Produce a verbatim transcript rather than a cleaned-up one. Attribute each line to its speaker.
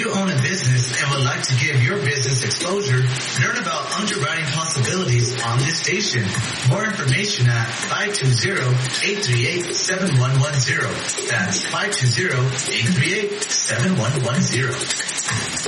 Speaker 1: you own a business and would like to give your business exposure, learn about underwriting possibilities on this station. More information at five two zero, eight three eight, seven one one zero. That's five two zero, eight three eight, seven one one zero.